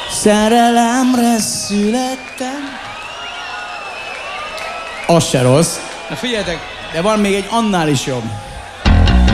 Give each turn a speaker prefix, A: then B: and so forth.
A: Szerelemre születtem. Az se rossz. Na figyeljetek, de van még egy annál is jobb.